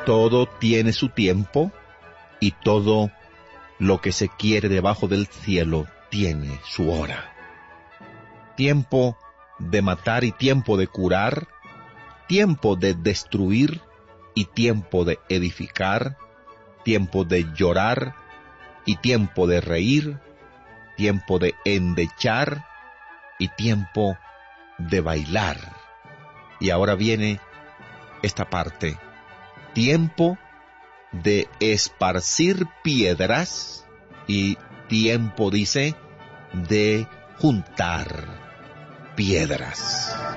Todo tiene su tiempo y todo lo que se quiere debajo del cielo tiene su hora. Tiempo de matar y tiempo de curar, tiempo de destruir y tiempo de edificar, tiempo de llorar y tiempo de reír, tiempo de endechar y tiempo de bailar. Y ahora viene esta parte: tiempo de esparcir piedras y tiempo, dice, de juntar piedras.